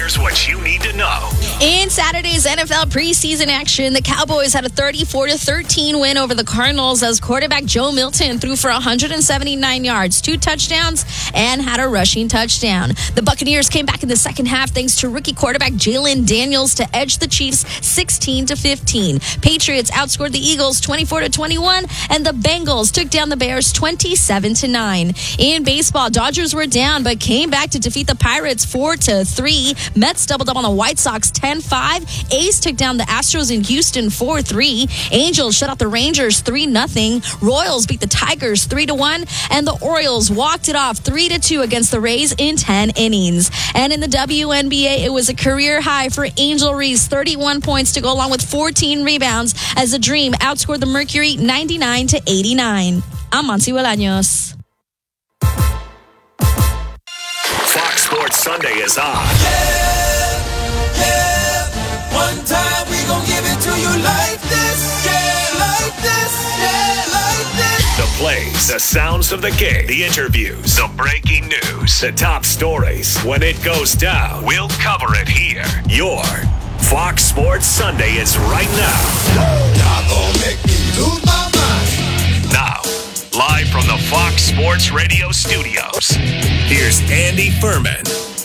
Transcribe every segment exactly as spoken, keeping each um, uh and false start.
Here's what you need to know. In Saturday's N F L preseason action, the Cowboys had a thirty-four to thirteen win over the Cardinals as quarterback Joe Milton threw for one hundred seventy-nine yards, two touchdowns, and had a rushing touchdown. The Buccaneers came back in the second half thanks to rookie quarterback Jalen Daniels to edge the Chiefs sixteen to fifteen. Patriots outscored the Eagles twenty-four to twenty-one, and the Bengals took down the Bears twenty-seven to nine. In baseball, Dodgers were down but came back to defeat the Pirates four to three. Mets doubled up on the White Sox ten five. A's took down the Astros in Houston four three. Angels shut out the Rangers three nothing. Royals beat the Tigers three to one. And the Orioles walked it off three to two against the Rays in ten innings. And in the W N B A, it was a career high for Angel Reese, thirty-one points to go along with fourteen rebounds as the Dream outscored the Mercury ninety-nine to eighty-nine. I'm Monty Bolaños. Fox Sports Sunday is on. Yeah, yeah. One time we gon' give it to you like this. Yeah, like this. Yeah, like this. The plays, the sounds of the game, the interviews, the breaking news, the top stories. When it goes down, we'll cover it here. Your Fox Sports Sunday is right now. Y'all gon' make me lose my mind. Now, live from the Fox Sports Radio studios, here's Andy Furman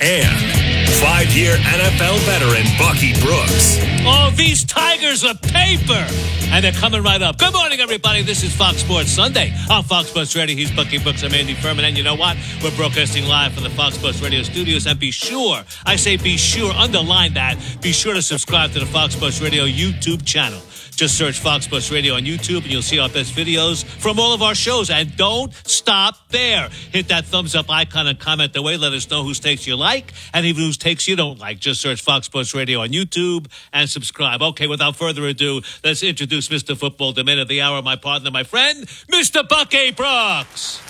and five-year N F L veteran Bucky Brooks. Oh, these Tigers are paper. And they're coming right up. Good morning, everybody. This is Fox Sports Sunday on Fox Sports Radio. He's Bucky Brooks. I'm Andy Furman. And you know what? We're broadcasting live from the Fox Sports Radio studios. And be sure, I say be sure, underline that, be sure to subscribe to the Fox Sports Radio YouTube channel. Just search Fox Sports Radio on YouTube, and you'll see our best videos from all of our shows. And don't stop there. Hit that thumbs up icon and comment away. Let us know whose takes you like and even whose takes you don't like. Just search Fox Sports Radio on YouTube and subscribe. Okay, without further ado, let's introduce Mister Football, the man of the hour, my partner, my friend, Mister Bucky Brooks.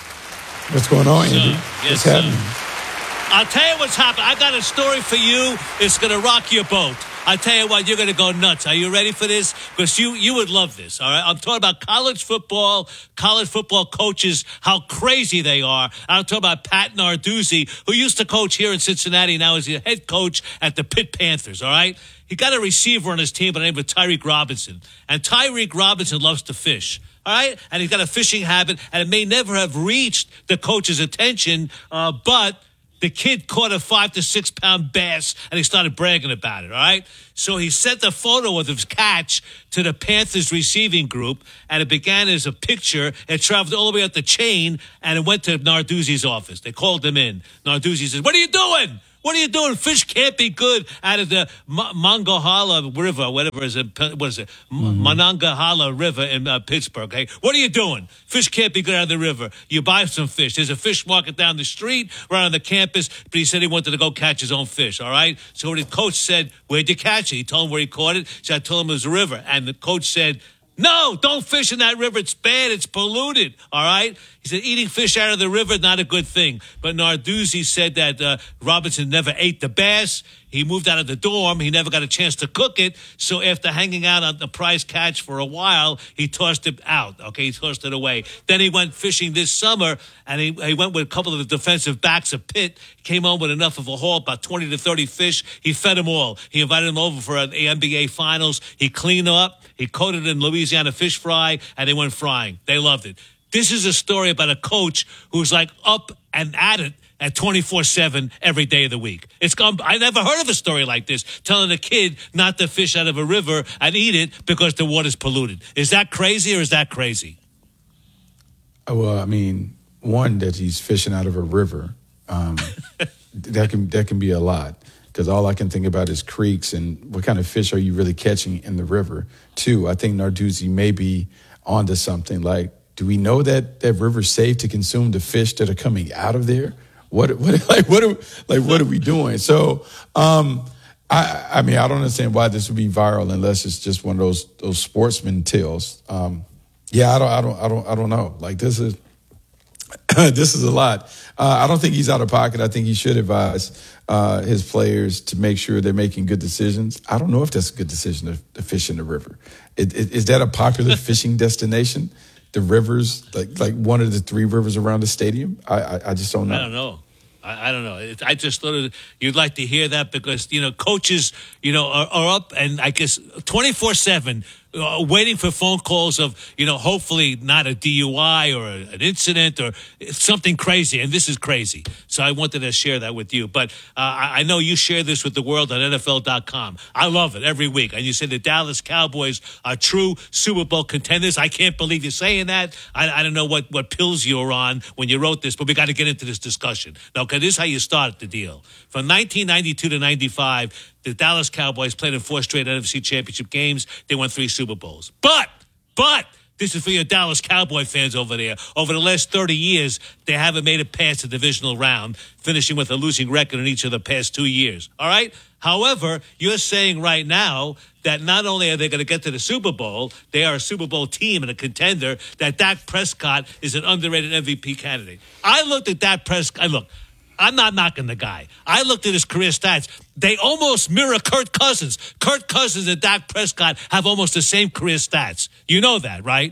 What's going on, Andy? So, what's yes, happening? Sir. I'll tell you what's happening. I got a story for you. It's going to rock your boat. I tell you what, you're going to go nuts. Are you ready for this? Because you, you would love this, all right? I'm talking about college football, college football coaches, how crazy they are. I'm talking about Pat Narduzzi, who used to coach here in Cincinnati. Now is the head coach at the Pitt Panthers, all right? He got a receiver on his team by the name of Tyreek Robinson. And Tyreek Robinson loves to fish. All right? And he's got a fishing habit, and it may never have reached the coach's attention, uh, but the kid caught a five to six pound bass, and he started bragging about it, all right? So he sent a photo of his catch to the Panthers receiving group, and it began as a picture. It traveled all the way up the chain, and it went to Narduzzi's office. They called him in. Narduzzi says, "What are you doing? What are you doing? Fish can't be good out of the M- Monongahela River, whatever is it, what is it? Mm-hmm. Monongahela River in uh, Pittsburgh. Okay, what are you doing? Fish can't be good out of the river. You buy some fish. There's a fish market down the street, right on the campus. But he said he wanted to go catch his own fish. All right. So when the coach said, "Where'd you catch it?" He told him where he caught it. So I told him it was a river, and the coach said, "No, don't fish in that river. It's bad. It's polluted." All right. He said, eating fish out of the river, not a good thing. But Narduzzi said that uh, Robinson never ate the bass. He moved out of the dorm. He never got a chance to cook it. So after hanging out on the prize catch for a while, he tossed it out. Okay, he tossed it away. Then he went fishing this summer, and he, he went with a couple of the defensive backs of Pitt. Came home with enough of a haul, about twenty to thirty fish. He fed them all. He invited them over for an N B A Finals. He cleaned them up. He coated in Louisiana fish fry, and they went frying. They loved it. This is a story about a coach who's like up and at it at twenty-four seven every day of the week. It's I never heard of a story like this, telling a kid not to fish out of a river and eat it because the water's polluted. Is that crazy or is that crazy? Well, I mean, one, that he's fishing out of a river, um, that can that can be a lot. Because all I can think about is creeks and what kind of fish are you really catching in the river? Two, I think Narduzzi may be onto something. Like, do we know that that river's safe to consume the fish that are coming out of there? What what like what are like what are we doing? So, um, I I mean I don't understand why this would be viral unless it's just one of those those sportsman tales. Um, yeah, I don't I don't I don't I don't know. Like this is this is a lot. Uh, I don't think he's out of pocket. I think he should advise uh, his players to make sure they're making good decisions. I don't know if that's a good decision to, to fish in the river. It, it, is that a popular fishing destination? The rivers, like like one of the three rivers around the stadium? I I, I just don't know. I don't know. I, I don't know. It, I just thought you'd like to hear that because, you know, coaches, you know, are, are up and I guess twenty-four seven uh, waiting for phone calls of, you know, hopefully not a D U I or a, an incident or something crazy. And this is crazy. So I wanted to share that with you. But uh, I, I know you share this with the world on N F L dot com. I love it every week. And you say the Dallas Cowboys are true Super Bowl contenders. I can't believe you're saying that. I, I don't know what, what pills you were on when you wrote this, but we got to get into this discussion. Now, because this is how you start the deal. From nineteen ninety-two to ninety-five, the Dallas Cowboys played in four straight N F C Championship games. They won three Super Bowls. But, but, this is for your Dallas Cowboy fans over there. Over the last thirty years, they haven't made it past the divisional round, finishing with a losing record in each of the past two years. All right? However, you're saying right now that not only are they going to get to the Super Bowl, they are a Super Bowl team and a contender, that Dak Prescott is an underrated M V P candidate. I looked at Dak Prescott. Look, I'm not knocking the guy. I looked at his career stats. They almost mirror Kirk Cousins. Kirk Cousins and Dak Prescott have almost the same career stats. You know that, right?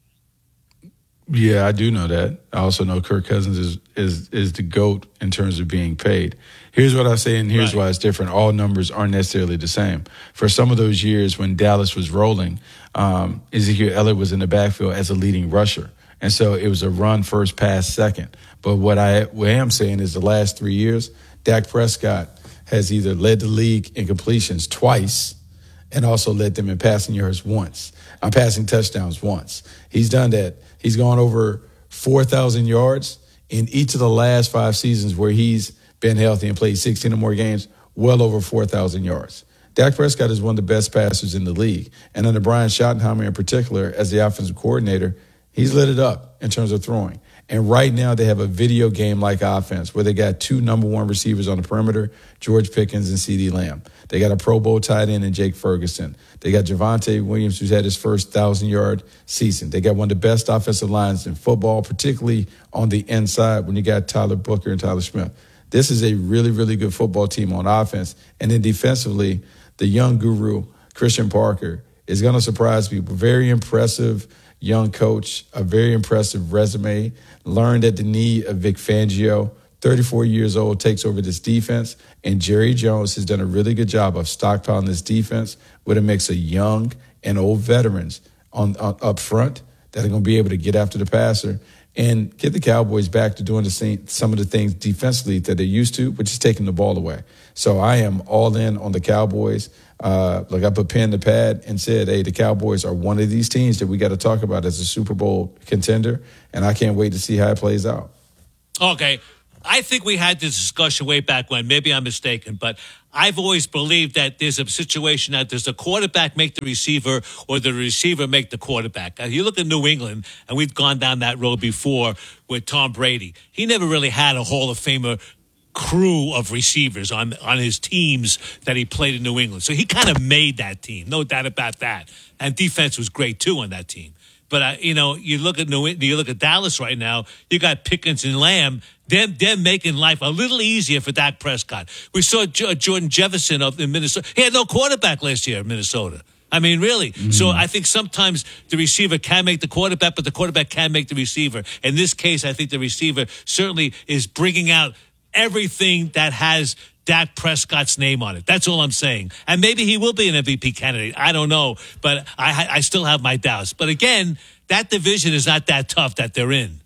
Yeah, I do know that. I also know Kirk Cousins is is is the GOAT in terms of being paid. Here's what I say, and here's right. why it's different. All numbers aren't necessarily the same. For some of those years when Dallas was rolling, um, Ezekiel Elliott was in the backfield as a leading rusher. And so it was a run first, pass second. But what I, what I am saying is the last three years, Dak Prescott has either led the league in completions twice and also led them in passing yards once. I'm passing touchdowns once. He's done that. He's gone over four thousand yards in each of the last five seasons where he's been healthy and played sixteen or more games, well over four thousand yards. Dak Prescott is one of the best passers in the league. And under Brian Schottenheimer in particular, as the offensive coordinator, he's lit it up in terms of throwing. And right now they have a video game-like offense where they got two number one receivers on the perimeter, George Pickens and CeeDee Lamb. They got a Pro Bowl tight end in Jake Ferguson. They got Javonte Williams, who's had his first one thousand-yard season. They got one of the best offensive lines in football, particularly on the inside when you got Tyler Booker and Tyler Smith. This is a really, really good football team on offense. And then defensively, the young guru, Christian Parker, is going to surprise people. Very impressive young coach, a very impressive resume, learned at the knee of Vic Fangio, thirty-four years old, takes over this defense, and Jerry Jones has done a really good job of stockpiling this defense with a mix of young and old veterans on, on up front that are going to be able to get after the passer and get the Cowboys back to doing the same, some of the things defensively that they're used to, which is taking the ball away. So I am all in on the Cowboys. Uh, like I put pen to pad and said, hey, the Cowboys are one of these teams that we got to talk about as a Super Bowl contender, and I can't wait to see how it plays out. Okay. I think we had this discussion way back when. Maybe I'm mistaken, but I've always believed that there's a situation that does the quarterback make the receiver or the receiver make the quarterback. Now, you look at New England, and we've gone down that road before with Tom Brady. He never really had a Hall of Famer crew of receivers on on his teams that he played in New England. So he kind of made that team, no doubt about that. And defense was great too on that team. But uh, you know, you look at New, you look at Dallas right now. You got Pickens and Lamb. Them, them making life a little easier for Dak Prescott. We saw J- Jordan Jefferson of in Minnesota. He had no quarterback last year in Minnesota. I mean, really. Mm-hmm. So I think sometimes the receiver can make the quarterback, but the quarterback can make the receiver. In this case, I think the receiver certainly is bringing out everything that has Dak Prescott's name on it. That's all I'm saying. And maybe he will be an M V P candidate. I don't know. But I, I still have my doubts. But again, that division is not that tough that they're in.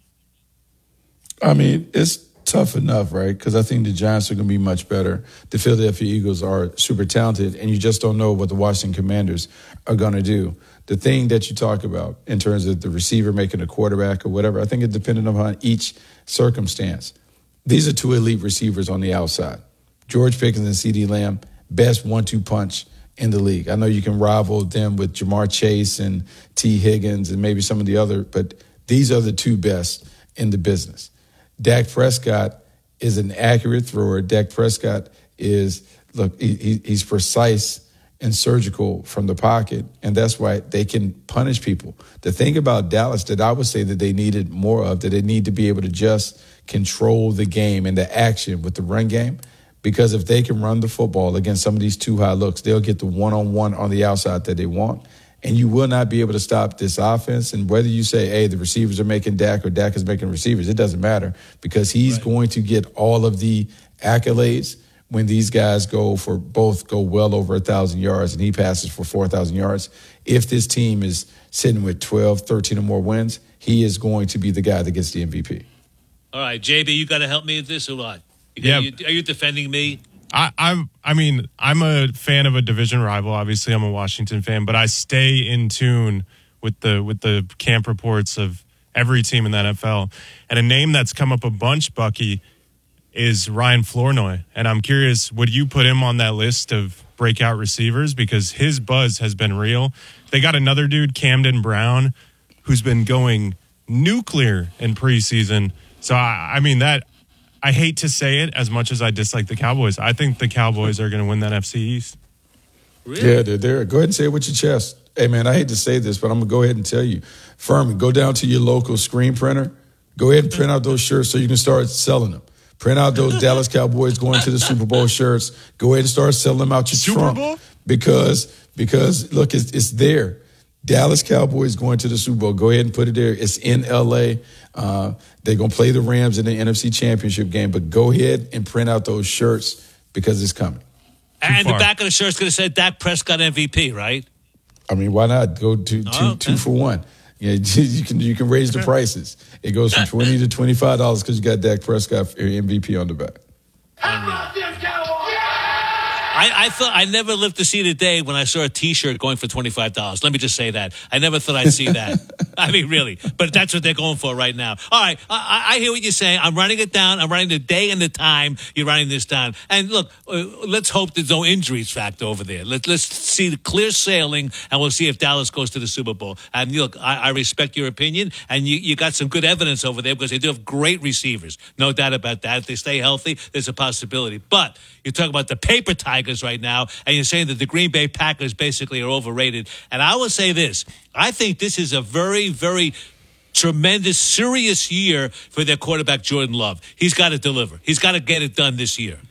I mean, it's tough enough, right? Because I think the Giants are going to be much better. The Philadelphia Eagles are super talented, and you just don't know what the Washington Commanders are going to do. The thing that you talk about in terms of the receiver making a quarterback or whatever, I think it depended upon each circumstance. These are two elite receivers on the outside. George Pickens and CeeDee Lamb, best one two punch in the league. I know you can rival them with Jamar Chase and T. Higgins and maybe some of the other, but these are the two best in the business. Dak Prescott is an accurate thrower. Dak Prescott is, look, he, he's precise and surgical from the pocket, and that's why they can punish people. The thing about Dallas that I would say that they needed more of, that they need to be able to just control the game and the action with the run game, because if they can run the football against some of these two high looks, they'll get the one-on-one on the outside that they want. and you will not be able to stop this offense. And whether you say, hey, the receivers are making Dak or Dak is making receivers, it doesn't matter because he's right. going to get all of the accolades when these guys go for both go well over one thousand yards and he passes for four thousand yards. If this team is sitting with twelve, thirteen or more wins, he is going to be the guy that gets the M V P. All right, J B, you got to help me with this or what? Yeah. Are you, are you defending me? I, I'm. I mean, I'm a fan of a division rival. Obviously, I'm a Washington fan, but I stay in tune with the with the camp reports of every team in the N F L. And a name that's come up a bunch, Bucky, is Ryan Flournoy. And I'm curious, would you put him on that list of breakout receivers? Because his buzz has been real. They got another dude, Camden Brown, who's been going nuclear in preseason. So I, I mean that. I hate to say it as much as I dislike the Cowboys. I think the Cowboys are going to win that N F C East. Really? Yeah, they're there. Go ahead and say it with your chest. Hey, man, I hate to say this, but I'm going to go ahead and tell you. Furman, go down to your local screen printer. Go ahead and print out those shirts so you can start selling them. Print out those Dallas Cowboys going to the Super Bowl shirts. Go ahead and start selling them out your Super trunk. Bowl? Because, because look, it's, it's there. Dallas Cowboys going to the Super Bowl. Go ahead and put it there. It's in L A. Uh, they're going to play the Rams in the N F C Championship game. But go ahead and print out those shirts because it's coming. And far. the back of the shirt's going to say Dak Prescott M V P, right? I mean, why not? Go to two, Oh, okay. two for one. Yeah, you can you can raise the prices. It goes from twenty to twenty five dollars because you got Dak Prescott for your M V P on the back. I, I thought I never lived to see the day when I saw a T-shirt going for twenty-five dollars. Let me just say that. I never thought I'd see that. I mean, really. But that's what they're going for right now. All right. I, I hear what you're saying. I'm writing it down. I'm writing the day and the time you're writing this down. And look, uh, let's hope there's no injuries factor over there. Let, let's see the clear sailing, and we'll see if Dallas goes to the Super Bowl. And look, I, I respect your opinion, and you, you got some good evidence over there because they do have great receivers. No doubt about that. If they stay healthy, there's a possibility. But you're talking about the paper Tigers right now, and you're saying that the Green Bay Packers basically are overrated. And I will say this. I think this is a very, very tremendous, serious year for their quarterback, Jordan Love. He's got to deliver. He's got to get it done this year.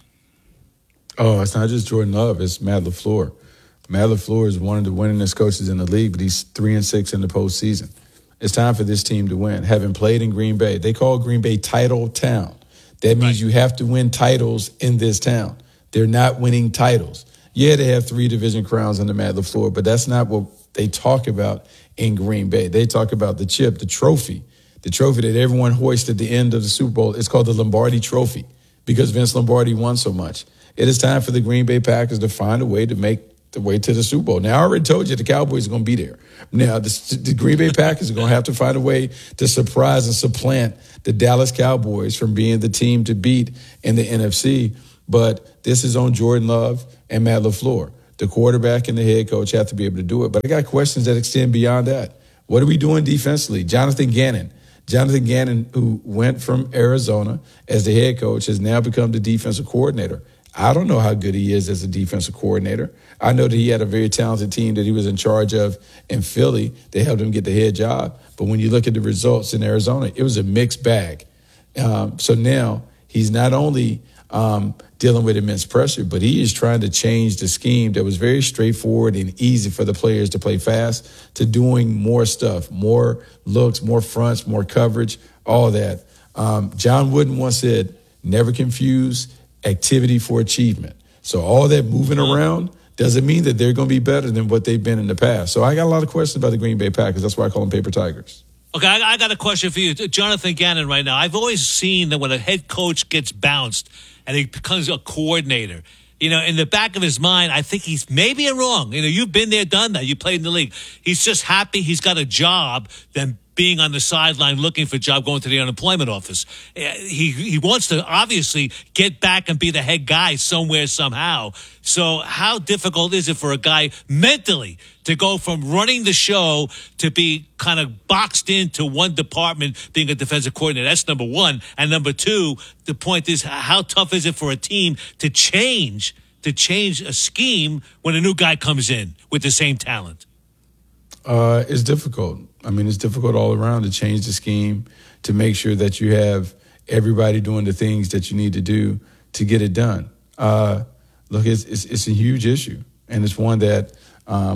Oh, it's not just Jordan Love. It's Matt LaFleur. Matt LaFleur is one of the winningest coaches in the league, but he's three and six in the postseason. It's time for this team to win. Having played in Green Bay, they call Green Bay Title Town. That means right. you have to win titles in this town. They're not winning titles. Yeah, they have three division crowns under Matt LaFleur, but that's not what they talk about in Green Bay. They talk about the chip, the trophy, the trophy that everyone hoists at the end of the Super Bowl. It's called the Lombardi Trophy because Vince Lombardi won so much. It is time for the Green Bay Packers to find a way to make the way to the Super Bowl. Now, I already told you the Cowboys are going to be there. Now, the, the Green Bay Packers are going to have to find a way to surprise and supplant the Dallas Cowboys from being the team to beat in the N F C. But this is on Jordan Love and Matt LaFleur. The quarterback and the head coach have to be able to do it. But I got questions that extend beyond that. What are we doing defensively? Jonathan Gannon. Jonathan Gannon, who went from Arizona as the head coach, has now become the defensive coordinator. I don't know how good he is as a defensive coordinator. I know that he had a very talented team that he was in charge of in Philly. They helped him get the head job. But when you look at the results in Arizona, it was a mixed bag. Um, so now he's not only um, dealing with immense pressure, but he is trying to change the scheme that was very straightforward and easy for the players to play fast to doing more stuff, more looks, more fronts, more coverage, all that. Um, John Wooden once said, never confuse activity for achievement. So all that moving around doesn't mean that they're going to be better than what they've been in the past. So I got a lot of questions about the Green Bay Packers. That's why I call them paper tigers. Okay, I, I got a question for you, Jonathan Gannon, right now. I've always seen that when a head coach gets bounced and he becomes a coordinator, you know, in the back of his mind, I think he's maybe wrong. You know, you've been there, done that. You played in the league. He's just happy he's got a job than being on the sideline looking for a job, going to the unemployment office. He he wants to obviously get back and be the head guy somewhere, somehow. So how difficult is it for a guy mentally to go from running the show to be kind of boxed into one department, being a defensive coordinator? That's number one. And number two, the point is, how tough is it for a team to change, to change a scheme when a new guy comes in with the same talent? Uh, it's difficult. I mean, it's difficult all around to change the scheme, to make sure that you have everybody doing the things that you need to do to get it done. Uh, look, it's, it's it's a huge issue, and it's one that um,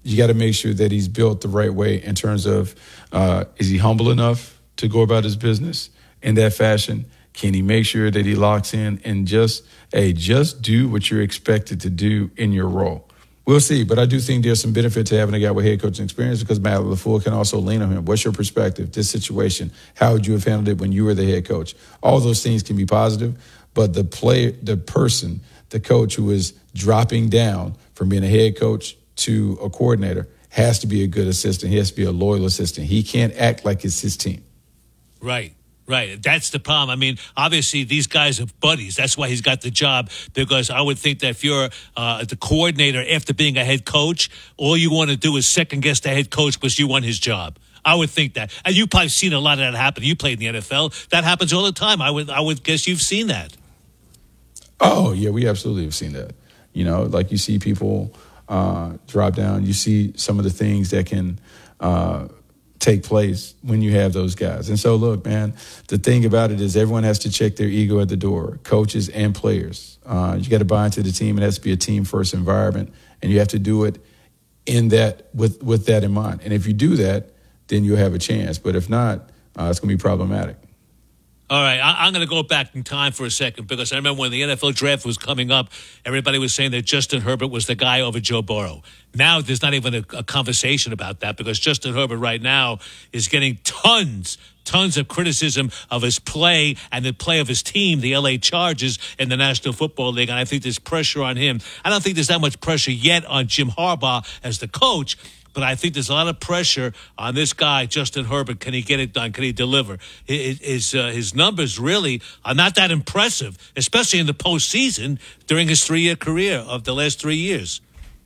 you got to make sure that he's built the right way in terms of uh, is he humble enough to go about his business in that fashion? Can he make sure that he locks in and just, hey, just do what you're expected to do in your role? We'll see, but I do think there's some benefit to having a guy with head coaching experience because Matt LaFleur can also lean on him. What's your perspective, this situation? How would you have handled it when you were the head coach? All those things can be positive, but the player, the person, the coach who is dropping down from being a head coach to a coordinator has to be a good assistant. He has to be a loyal assistant. He can't act like it's his team. Right. Right. That's the problem. I mean, obviously, these guys are buddies. That's why he's got the job, because I would think that if you're uh, the coordinator after being a head coach, all you want to do is second-guess the head coach because you want his job. I would think that. And you've probably seen a lot of that happen. You played in the N F L. That happens all the time. I would, I would guess you've seen that. Oh, yeah, we absolutely have seen that. You know, like you see people uh, drop down. You see some of the things that can uh, – take place when you have those guys. And so, look, man, the thing about it is everyone has to check their ego at the door, coaches and players. Uh, you got to buy into the team. It has to be a team-first environment, and you have to do it in that with, with that in mind. And if you do that, then you'll have a chance. But if not, uh, it's going to be problematic. All right, I, I'm going to go back in time for a second because I remember when the N F L draft was coming up, everybody was saying that Justin Herbert was the guy over Joe Burrow. Now there's not even a, a conversation about that because Justin Herbert right now is getting tons, tons of criticism of his play and the play of his team, the L A Chargers, in the National Football League, and I think there's pressure on him. I don't think there's that much pressure yet on Jim Harbaugh as the coach, but I think there's a lot of pressure on this guy, Justin Herbert. Can he get it done? Can he deliver? His, uh, his numbers really are not that impressive, especially in the postseason during his three-year career of the last three years.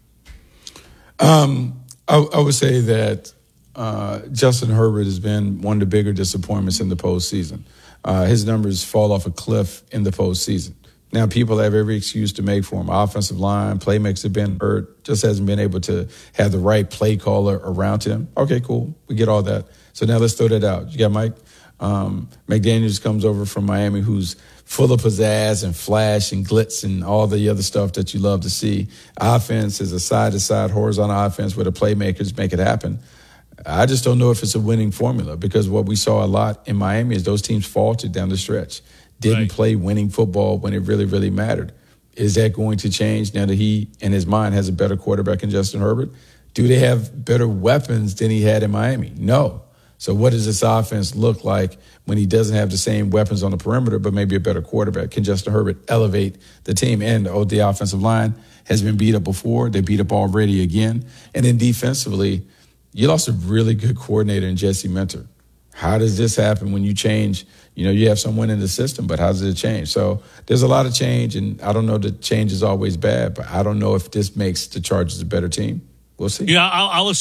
Um, I, I would say that uh, Justin Herbert has been one of the bigger disappointments in the postseason. Uh, his numbers fall off a cliff in the postseason. Now, people have every excuse to make for him. Offensive line, playmakers have been hurt, just hasn't been able to have the right play caller around him. Okay, cool. We get all that. So now let's throw that out. You got Mike um, McDaniels comes over from Miami, who's full of pizzazz and flash and glitz and all the other stuff that you love to see. Offense is a side-to-side horizontal offense where the playmakers make it happen. I just don't know if it's a winning formula because what we saw a lot in Miami is those teams faltered down the stretch. Didn't right. play winning football when it really, really mattered. Is that going to change now that he, in his mind, has a better quarterback in Justin Herbert? Do they have better weapons than he had in Miami? No. So what does this offense look like when he doesn't have the same weapons on the perimeter but maybe a better quarterback? Can Justin Herbert elevate the team? And oh, the offensive line has been beat up before. They beat up already again. And then defensively, you lost a really good coordinator in Jesse Minter. How does this happen when you change? You know, you have someone in the system, but how does it change? So there's a lot of change, and I don't know that change is always bad, but I don't know if this makes the Chargers a better team. We'll see. Yeah, I, I was